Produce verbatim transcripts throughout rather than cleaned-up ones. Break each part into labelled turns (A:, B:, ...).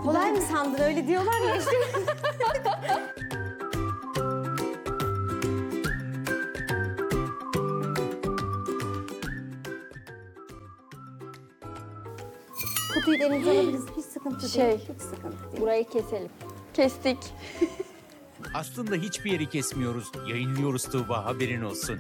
A: Kolay mı sandın öyle diyorlar ya işte. Kutuyu da elinize alabiliriz. Hiç sıkıntı
B: Şey,
A: değil. Hiç sıkıntı değil.
B: Burayı keselim. Kestik.
C: Aslında hiçbir yeri kesmiyoruz. Yayınlıyoruz Tuğba, haberin olsun.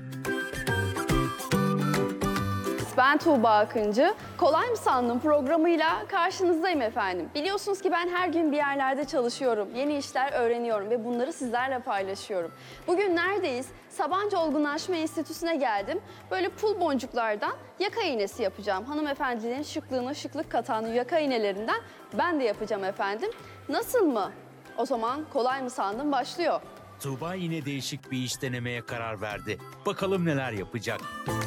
B: Ben Tuğba Akıncı. Kolay mı sandın programıyla karşınızdayım efendim. Biliyorsunuz ki ben her gün bir yerlerde çalışıyorum. Yeni işler öğreniyorum ve bunları sizlerle paylaşıyorum. Bugün neredeyiz? Sabancı Olgunlaşma Enstitüsü'ne geldim. Böyle pul boncuklardan yaka iğnesi yapacağım. Hanımefendilerin şıklığına şıklık katan yaka iğnelerinden ben de yapacağım efendim. Nasıl mı? O zaman kolay mı sandın başlıyor.
C: Tuğba yine değişik bir iş denemeye karar verdi. Bakalım neler yapacak.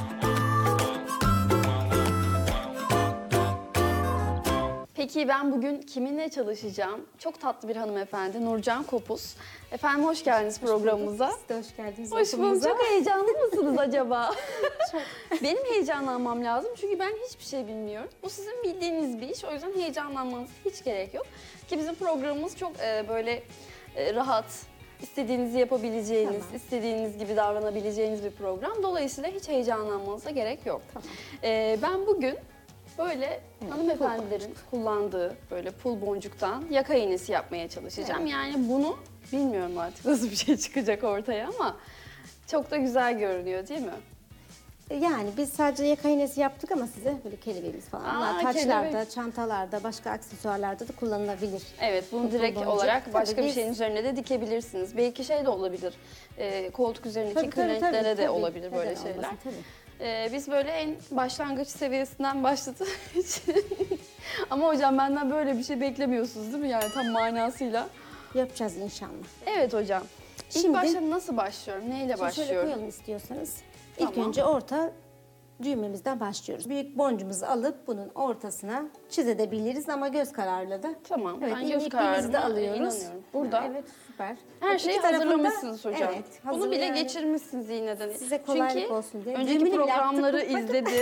B: Peki ben bugün kiminle çalışacağım? Çok tatlı bir hanımefendi, Nurcan Kopuz. Efendim hoş geldiniz programımıza.
A: Siz de hoş geldiniz.
B: Hoş bulduk.
A: okulumuza.
B: Çok heyecanlı mısınız acaba? Benim heyecanlanmam lazım çünkü ben hiçbir şey bilmiyorum. Bu sizin bildiğiniz bir iş, o yüzden heyecanlanmanıza hiç gerek yok. Ki bizim programımız çok e, böyle e, rahat, istediğinizi yapabileceğiniz,
A: Tamam.
B: istediğiniz gibi davranabileceğiniz bir program. Dolayısıyla hiç heyecanlanmanıza gerek yok.
A: Tamam.
B: E, ben bugün böyle
A: Evet,
B: hanımefendilerin kullandığı böyle pul boncuktan yaka iğnesi yapmaya çalışacağım.
A: Evet.
B: Yani bunu bilmiyorum artık nasıl bir şey çıkacak ortaya ama çok da güzel görünüyor değil mi?
A: Yani biz sadece yaka iğnesi yaptık ama size böyle kelebeğimiz falan.
B: Aa,
A: Bunlar taçlarda,
B: kelebek.
A: çantalarda, başka aksesuarlarda da kullanılabilir.
B: Evet, bunu
A: Pul
B: direkt
A: boncuk.
B: olarak
A: Tabii
B: başka bir
A: biz-
B: şeyin üzerine de dikebilirsiniz. Belki şey de olabilir, e, koltuk üzerindeki
A: Tabii, tabii,
B: kırlentlere
A: tabii,
B: de
A: tabii.
B: olabilir böyle
A: Neden
B: şeyler.
A: olmasın, tabii.
B: E, biz böyle en başlangıç seviyesinden başladığımız için. Ama hocam benden böyle bir şey beklemiyorsunuz değil mi? Yani tam manasıyla.
A: Yapacağız inşallah.
B: Evet hocam. İlk
A: Şimdi-
B: başta nasıl başlıyorum? Neyle
A: Şimdi şöyle
B: başlıyorum?
A: koyalım istiyorsanız. İlk
B: Tamam.
A: önce orta düğmemizden başlıyoruz. Büyük boncuğumuzu alıp bunun ortasına çizebiliriz ama göz kararıyla da.
B: Tamam,
A: Evet,
B: ben
A: ilk
B: göz
A: ipliğimizi
B: kararına
A: de alıyoruz.
B: inanıyorum. Burada
A: Evet, süper.
B: her
A: İki
B: şeyi
A: tarafında-
B: hazırlamışsınız hocam.
A: Evet,
B: Bunu
A: hazır
B: bile
A: yani.
B: geçirmişsiniz iğneden.
A: Size kolaylık
B: Çünkü
A: olsun diye.
B: önceki
A: Düğümünü bile
B: programları
A: yaptık.
B: izledi.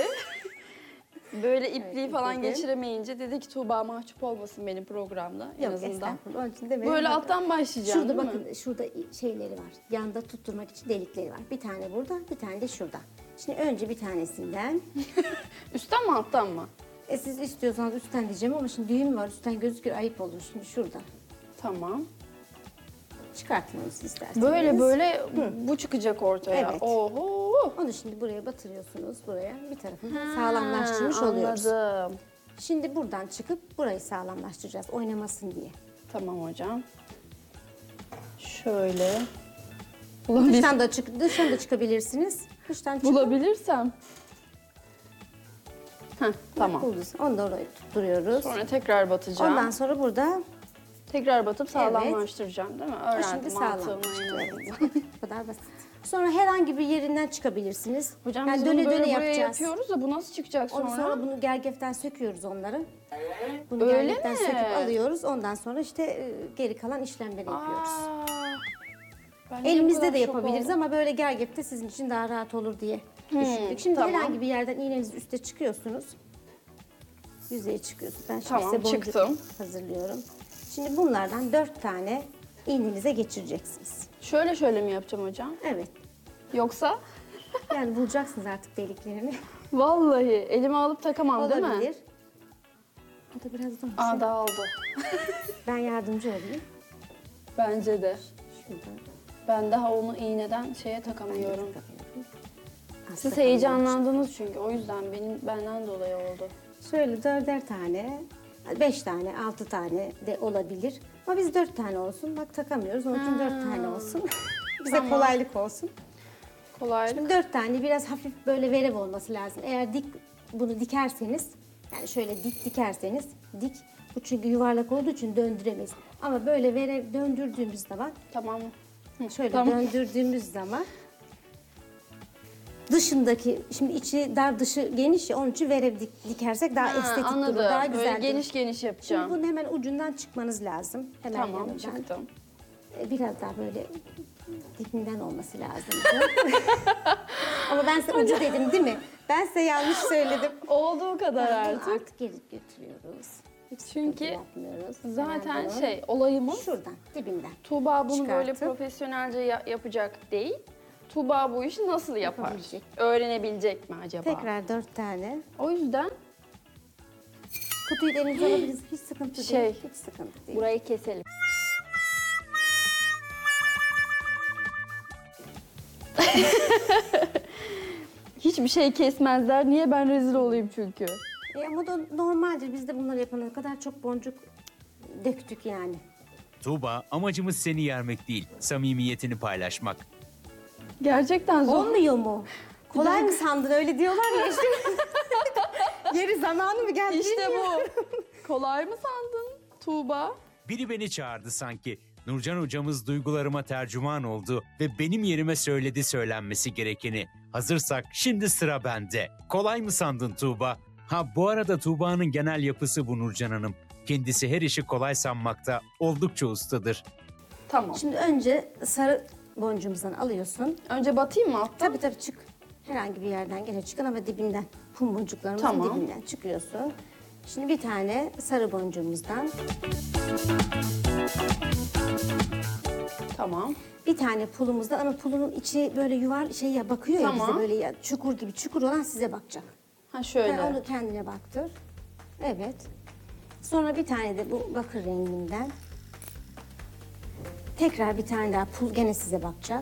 B: Böyle ipliği
A: Evet,
B: falan
A: izledim.
B: geçiremeyince dedi ki Tuğba mahcup olmasın benim programda en
A: Yok,
B: azından.
A: estağfurullah. Onun için demedim.
B: Böyle
A: Bakın,
B: alttan başlayacağım
A: Şurada
B: değil mi?
A: bakın, şurada şeyleri var. Yanda tutturmak için delikleri var. Bir tane burada, bir tane de şurada. Şimdi önce bir tanesinden.
B: Üstten mi alttan mı?
A: E siz istiyorsanız üstten diyeceğim ama şimdi düğüm var. Üstten gözüküyor, ayıp olur. Şimdi şurada.
B: Tamam.
A: Çıkartın onu siz isterseniz.
B: Böyle böyle bu çıkacak ortaya.
A: Evet.
B: Oho.
A: Onu şimdi buraya batırıyorsunuz. Buraya bir tarafını
B: Ha,
A: sağlamlaştırmış oluyoruz.
B: Anladım.
A: Şimdi buradan çıkıp burayı sağlamlaştıracağız. Oynamasın diye.
B: Tamam hocam. Şöyle. Bulabil-
A: Dıştan da çık, dıştan da çıkabilirsiniz. Dıştan çıkıp
B: bulabilirsem. Heh, tamam.
A: buldunuz. Onu da oraya tutturuyoruz.
B: Sonra tekrar batacağım.
A: Ondan sonra burada
B: Tekrar batıp sağlamlaştıracağım değil mi?
A: o
B: Öğrendim
A: şimdi
B: mantığını.
A: sağlamlaştırıyoruz. Bu kadar basit. Sonra herhangi bir yerinden çıkabilirsiniz.
B: Hocam
A: yani
B: biz
A: döne
B: bunu böyle
A: döne
B: buraya
A: yapacağız.
B: yapıyoruz da bu nasıl çıkacak sonra?
A: Ondan sonra bunu gergeften söküyoruz onları. Bunu
B: Öyle
A: gergeften
B: mi?
A: söküp alıyoruz. Ondan sonra işte e, geri kalan işlemleri yapıyoruz.
B: Aa, ben niye bu
A: Elimizde
B: kadar
A: de
B: şok
A: yapabiliriz
B: oldum?
A: ama böyle gergefte sizin için daha rahat olur diye düşündük. Şimdi
B: tamam.
A: herhangi bir yerden iğnenizi üste çıkıyorsunuz. Yüzeye çıkıyorsunuz. Ben şimdi
B: Tamam,
A: size boncuk
B: çıktım.
A: hazırlıyorum. Şimdi bunlardan dört tane iğnenize geçireceksiniz.
B: Şöyle şöyle mi yapacağım hocam?
A: Evet.
B: Yoksa
A: Yani bulacaksınız artık deliklerini.
B: vallahi elime alıp takamam değil mi?
A: Olabilir. O da biraz uzun.
B: Aa dağıldı.
A: Ben yardımcı olayım.
B: Bence de.
A: Şuradan.
B: Ben daha onu iğneden şeye takamıyorum.
A: takıyorum.
B: Siz
A: Aslında
B: heyecanlandınız çünkü o yüzden benim benden dolayı oldu.
A: şöyle dörder tane, beş tane, altı tane de olabilir. Ama biz dört tane olsun. Bak takamıyoruz. Onun için dört tane olsun. Bize
B: Tamam.
A: kolaylık olsun.
B: Kolaylık.
A: Şimdi dört tane biraz hafif böyle verev olması lazım. Eğer dik bunu dikerseniz, yani şöyle dik dikerseniz, dik. Bu çünkü yuvarlak olduğu için döndüremeyiz. Ama böyle verev döndürdüğümüz zaman,
B: Tamam.
A: şöyle
B: Tamam.
A: döndürdüğümüz zaman dışındaki, şimdi içi dar dışı geniş ya, onun için verev dik, dikersek daha
B: Ha,
A: estetik
B: anladım.
A: durur, daha
B: Böyle
A: güzel durur.
B: geniş geniş
A: Şimdi
B: yapacağım.
A: bunun hemen ucundan çıkmanız lazım. Hemen
B: Tamam
A: yanından.
B: çıktım.
A: E, Biraz daha böyle dibinden olması lazım. Ama ben size ucu dedim değil mi? Ben size yanlış söyledim.
B: Olduğu kadar
A: Bunu
B: artık.
A: artık geri götürüyoruz. Hiç sıkıntı
B: Çünkü
A: yapmıyoruz.
B: zaten
A: Hemen bunu
B: şey olayımız
A: şuradan, dibinden.
B: Tuğba bunu böyle
A: çıkartıp-
B: profesyonelce ya- yapacak değil. Tuğba bu işi nasıl yapar?
A: Yapabilecek.
B: Öğrenebilecek mi acaba?
A: Tekrar dört tane.
B: O yüzden
A: Kutuyu da elinize alabiliriz. Hiç sıkıntı
B: Şey,
A: değil. Hiç sıkıntı değil.
B: burayı keselim. Hiçbir şey kesmezler. Niye ben rezil olayım çünkü?
A: E ama da normaldir. Biz de bunları yapana kadar çok boncuk döktük yani.
C: Tuğba, amacımız seni yermek değil, samimiyetini paylaşmak.
B: Gerçekten zor.
A: Olmuyor mu? Kolay mı sandın? Öyle diyorlar ya işte. Yeri zamanı mı geldi?
B: İşte
A: bilmiyorum.
B: bu. Kolay mı sandın Tuğba?
C: Biri beni çağırdı sanki. Nurcan hocamız duygularıma tercüman oldu ve benim yerime söyledi söylenmesi gerekeni. Hazırsak şimdi sıra bende. Kolay mı sandın Tuğba? Ha bu arada Tuğba'nın genel yapısı bu Nurcan Hanım. Kendisi her işi kolay sanmakta oldukça ustadır.
B: Tamam.
A: Şimdi önce sarı boncuğumuzdan alıyorsun.
B: Önce batayım mı altta?
A: Tabii tabii çık. Herhangi bir yerden gene çıkın ama dibinden. Pum boncuklarımızın
B: Tamam.
A: dibinden çıkıyorsun. Şimdi bir tane sarı boncuğumuzdan,
B: Tamam.
A: bir tane pulumuzdan ama pulunun içi böyle yuvar şey ya bakıyor ya
B: Tamam.
A: bize böyle ya, çukur gibi çukur olan size bakacak.
B: Ha şöyle.
A: Sen onu kendine baktır. Evet. Sonra bir tane de bu bakır renginden. Tekrar bir tane daha pul gene size bakacak.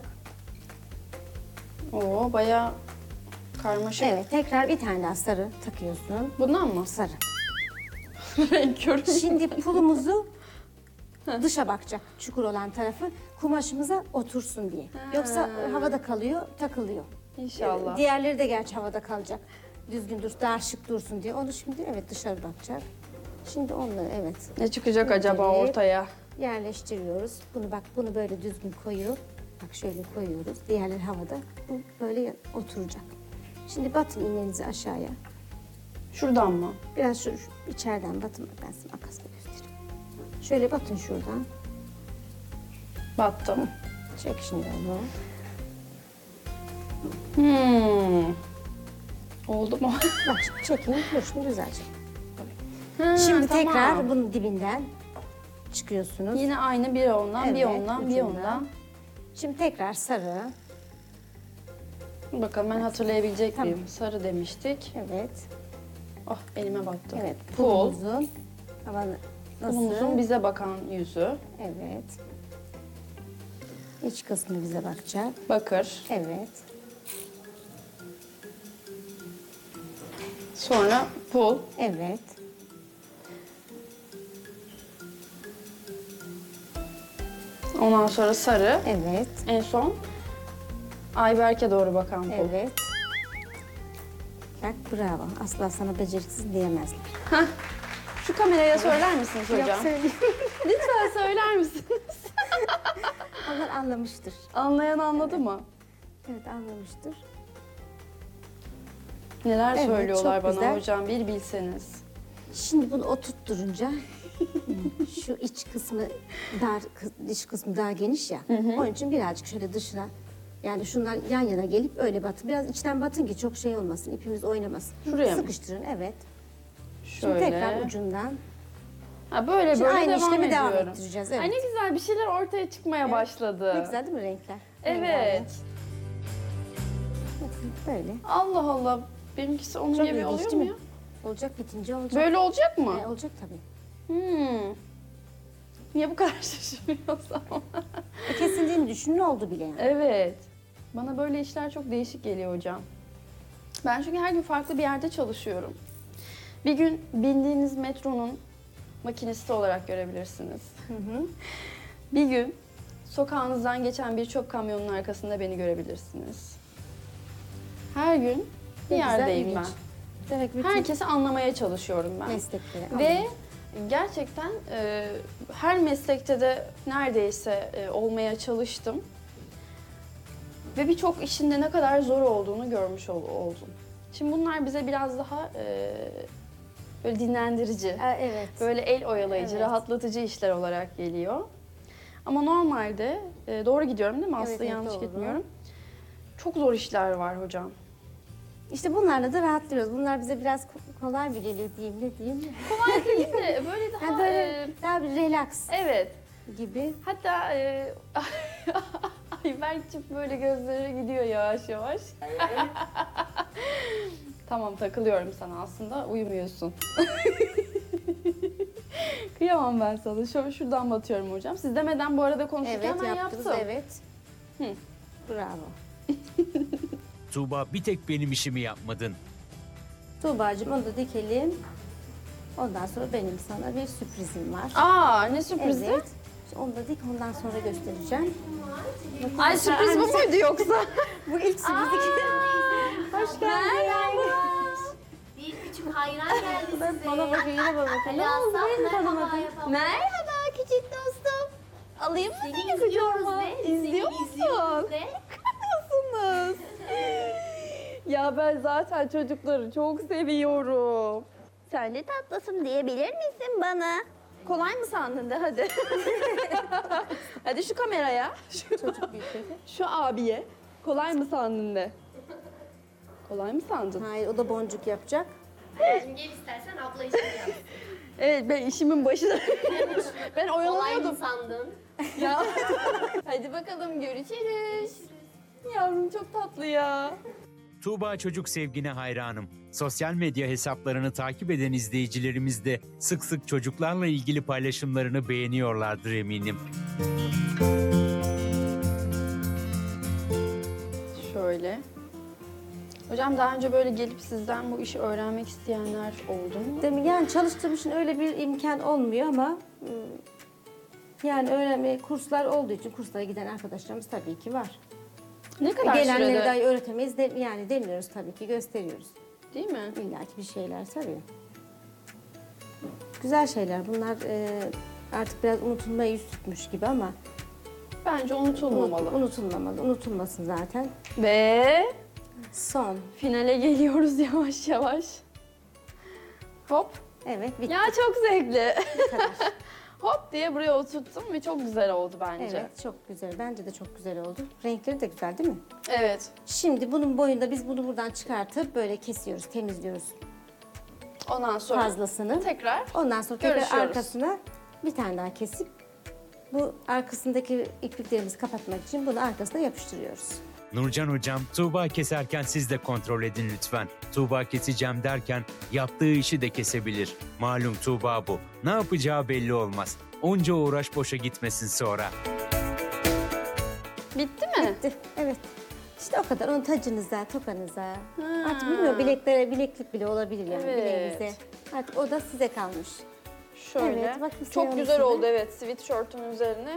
B: Oo bayağı karmaşık.
A: Evet, tekrar bir tane daha sarı takıyorsun.
B: Bundan mı?
A: Sarı.
B: Renk körü.
A: Şimdi pulumuzu dışa bakacak çukur olan tarafı kumaşımıza otursun diye. Yoksa havada kalıyor, takılıyor.
B: İnşallah.
A: Ee, Diğerleri de gerçi havada kalacak. Düzgün dur, daha şık dursun diye. Onu şimdi evet dışarı bakacak. Şimdi onları evet
B: Ne çıkacak acaba
A: Evet.
B: ortaya?
A: yerleştiriyoruz. Bunu bak bunu böyle düzgün koyuyor. Bak şöyle koyuyoruz. Diğerleri havada. Bu böyle oturacak. Şimdi batın iğnenizi aşağıya.
B: Şuradan mı?
A: Biraz şu, şu içeriden batın. Ben size makasla göstereyim. Şöyle batın şuradan.
B: Battım.
A: Çek şimdi onu.
B: Hmm. Oldu mu?
A: Bak şimdi çekin. Dur şimdi düzelecek.
B: Ha,
A: Şimdi
B: tamam.
A: tekrar bunun dibinden çıkıyorsunuz.
B: Yine aynı bir ondan, bir
A: Evet,
B: ondan, bir
A: ucundan.
B: ondan.
A: Şimdi tekrar sarı.
B: Bakalım ben hatırlayabilecek
A: Tamam.
B: miyim? Sarı demiştik.
A: Evet.
B: Oh elime battı.
A: Evet.
B: Pul.
A: Pulumuzun. Ama nasıl?
B: Pulumuzun bize bakan yüzü.
A: Evet. İç kısmı bize bakacak.
B: Bakır.
A: Evet.
B: Sonra pul.
A: Evet.
B: Ondan sonra sarı.
A: Evet.
B: En son Ayberk'e doğru bakan pul.
A: Evet. Bak bravo. Asla sana beceriksiz diyemezler.
B: Hah. Şu kameraya söyler misiniz hocam?
A: Yok söyleyeyim.
B: Lütfen söyler misiniz?
A: Onlar anlamıştır.
B: Anlayan anladı mı?
A: Evet anlamıştır.
B: Neler
A: Evet,
B: söylüyorlar
A: çok
B: bana
A: güzel.
B: hocam bir bilseniz.
A: Şimdi bunu oturtturunca şu iç kısmı dar, kı- dış kısmı daha geniş ya. Onun için birazcık şöyle dışına yani şunlar yan yana gelip öyle batın. Biraz içten batın ki çok şey olmasın, ipimiz oynamasın.
B: Şuraya mı?
A: Sıkıştırın evet. Şimdi
B: Şöyle.
A: tekrar ucundan.
B: Ha böyle
A: Şimdi
B: böyle
A: aynı
B: devam
A: işlemi devam
B: ediyorum.
A: ettireceğiz,
B: Ay
A: evet.
B: ne güzel bir şeyler ortaya çıkmaya başladı.
A: Ne güzel değil mi renkler?
B: Evet.
A: Bakın böyle.
B: Allah Allah. Benimkisi onun
A: Çok
B: gibi
A: ilginç
B: oluyor
A: değil
B: mu
A: mi?
B: ya?
A: Olacak bitince olacak.
B: Böyle olacak mı?
A: Ee, olacak tabii.
B: Hmm. Niye bu kadar şaşırıyorsam?
A: E, kesildiğini düşünün oldu bile yani.
B: Evet. Bana böyle işler çok değişik geliyor hocam. Ben çünkü her gün farklı bir yerde çalışıyorum. Bir gün bindiğiniz metronun makinisti olarak görebilirsiniz. Bir gün sokağınızdan geçen bir çöp kamyonunun arkasında beni görebilirsiniz. Her gün bir
A: Ne güzel,
B: yerdeyim
A: ilginç.
B: ben.
A: Demek bütün
B: Herkesi anlamaya çalışıyorum ben.
A: meslekleri.
B: Ve
A: anladım.
B: gerçekten e, her meslekte de neredeyse e, olmaya çalıştım. Ve birçok işin de ne kadar zor olduğunu görmüş ol- oldum. Şimdi bunlar bize biraz daha e, böyle dinlendirici,
A: Aa, evet.
B: böyle el oyalayıcı,
A: Evet.
B: rahatlatıcı işler olarak geliyor. Ama normalde, e, doğru gidiyorum değil mi Aslı?
A: Evet, evet,
B: Yanlış
A: doğru.
B: gitmiyorum. Çok zor işler var hocam.
A: İşte bunlarla da rahatlıyoruz. Bunlar bize biraz ko- kolay bir geliyor diyeyim, ne diyeyim.
B: Kolay değil de böyle daha...
A: Yani böyle
B: e,
A: daha bir relax
B: evet.
A: gibi.
B: Hatta e, Ayberk'cim böyle gözleri gidiyor yavaş yavaş. Tamam, takılıyorum sana, aslında uyumuyorsun. Kıyamam ben sana. Şöyle şuradan batıyorum hocam. Siz demeden bu arada konuşurken
A: Evet
B: ben
A: yaptınız,
B: yaptım.
A: evet.
B: Hı.
A: Bravo.
C: Tuğba bir tek benim işimi yapmadın.
A: Tuğba'cığım onu da dikelim. Ondan sonra benim sana bir sürprizim var.
B: Aa, ne sürprizi?
A: Evet. İşte onu da dik, ondan sonra göstereceğim.
B: Ay, sürpriz bu muydu yoksa?
A: Bu ilk sürpriz. Hoş geldin.
D: Bir küçük hayran geldi size.
A: Bana bakın, yine bana bakın.
D: Ali
A: Ne oldu?
D: Aslan,
A: Beni
D: merhaba
A: tanımadın.
D: yapalım.
B: Merhaba küçük dostum. Alayım mı
D: Seni
B: seni
D: izliyoruz
B: kucağıma?
D: be.
B: İzliyor
D: Seni
B: musun?
D: izliyoruz be.
B: Nasılsınız? Ya ben zaten çocukları çok seviyorum. Sen de tatlısın diyebilir misin bana? Kolay mı sandın de hadi. Hadi şu kameraya. Şu,
A: Çocuk büyükleri.
B: şu abiye. Kolay mı sandın de. Kolay mı sandın?
A: Hayır, o da boncuk yapacak.
D: Şimdi gel istersen abla işini yap.
B: Evet, ben işimin başında. Ben
D: Kolay mı
B: oyalanıyordum.
D: sandın?
B: Ya. Hadi bakalım, görüşürüz. Yavrum çok tatlı ya.
C: Tuğba çocuk sevgine hayranım. Sosyal medya hesaplarını takip eden izleyicilerimiz de sık sık çocuklarla ilgili paylaşımlarını beğeniyorlardır eminim.
B: Şöyle. Hocam daha önce böyle gelip sizden bu işi öğrenmek isteyenler oldu mu?
A: Demin yani çalıştığım için öyle bir imkan olmuyor ama ım, yani öğrenme kurslar olduğu için kurslara giden arkadaşlarımız tabii ki var.
B: Ne kadar
A: Gelenleri
B: sürede?
A: dahi öğretemeyiz de, yani demiyoruz tabii ki, gösteriyoruz.
B: Değil mi?
A: İlla ki bir şeyler tabii. Güzel şeyler bunlar, e, artık biraz unutulmaya yüz tutmuş gibi ama
B: Bence
A: unut,
B: unutulmamalı.
A: unutulmamalı. Unutulmasın zaten.
B: Ve
A: Son.
B: finale geliyoruz yavaş yavaş. Hop.
A: Evet, bitti.
B: Ya çok zevkli.
A: Bu kadar.
B: Hop diye buraya oturttum ve çok güzel oldu bence.
A: Evet, çok güzel. Bence de çok güzel oldu. Renkleri de güzel değil mi?
B: Evet.
A: Şimdi bunun boyunda biz bunu buradan çıkartıp böyle kesiyoruz, temizliyoruz
B: Ondan sonra
A: fazlasını.
B: tekrar
A: Ondan sonra tekrar
B: görüşüyoruz.
A: arkasına bir tane daha kesip bu arkasındaki ipliklerimizi kapatmak için bunu arkasına yapıştırıyoruz.
C: Nurcan hocam, Tuğba keserken siz de kontrol edin lütfen. Tuğba keseceğim derken yaptığı işi de kesebilir. Malum Tuğba bu. Ne yapacağı belli olmaz. Onca uğraş boşa gitmesin sonra.
B: Bitti mi?
A: Bitti. Evet. İşte o kadar. Onun tacınıza, tokanıza. Artık bilmiyorum, bileklere bileklik bile olabilir yani
B: Evet.
A: bileğinize. Artık o da size kalmış.
B: Şöyle.
A: Evet, bakın
B: Çok
A: sayalım
B: güzel
A: size.
B: oldu, evet, sweatshirt'ün üzerine.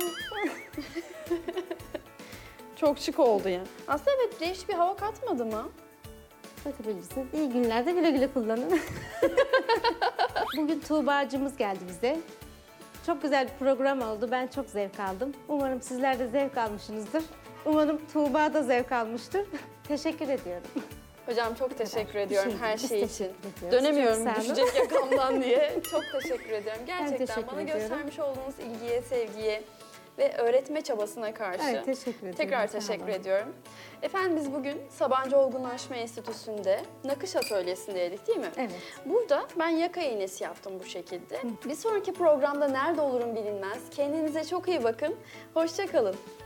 B: Çok şık oldu yani. Aslında evet, değişik bir hava katmadı mı?
A: Bakabilirsiniz. İyi günlerde güle güle kullanın. Bugün Tuğba'cımız geldi bize. Çok güzel bir program oldu. Ben çok zevk aldım. Umarım sizler de zevk almışsınızdır. Umarım Tuğba da zevk almıştır. Teşekkür ediyorum.
B: Hocam çok teşekkür ediyorum
A: şey
B: her
A: değil,
B: şey
A: biz
B: için.
A: teşekkür ediyoruz.
B: Dönemiyorum
A: Çok sağ olun.
B: düşecek yakamdan diye. Çok teşekkür ediyorum. Gerçekten
A: teşekkür
B: bana
A: ediyorum.
B: göstermiş olduğunuz ilgiye, sevgiye ve öğretme çabasına karşı
A: Evet, teşekkür ediyorum.
B: tekrar
A: Sağ
B: teşekkür
A: olun.
B: ediyorum. Efendim biz bugün Sabancı Olgunlaşma Enstitüsü'nde nakış atölyesindeydik değil mi?
A: Evet.
B: Burada ben yaka iğnesi yaptım bu şekilde. Bir sonraki programda nerede olurum bilinmez. Kendinize çok iyi bakın. Hoşça kalın.